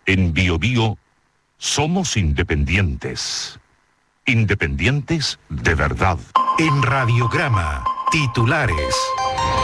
En Bio Bio somos independientes. Independientes de verdad. En Radiograma, titulares.